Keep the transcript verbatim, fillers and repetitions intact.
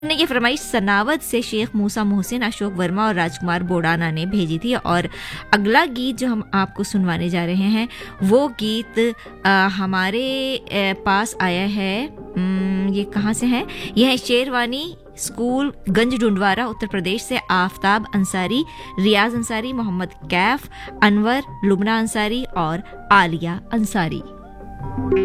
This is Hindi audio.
ने ये फरमाइश सनावद से शेख मूसा मोहसिन, अशोक वर्मा और राजकुमार बोडाना ने भेजी थी। और अगला गीत जो हम आपको सुनवाने जा रहे हैं वो गीत आ, हमारे आ, पास आया है। ये कहाँ से है? यह है शेरवानी स्कूल गंज डुंडवारा उत्तर प्रदेश से आफताब अंसारी, रियाज अंसारी, मोहम्मद कैफ, अनवर, लुबना अंसारी और आलिया अंसारी।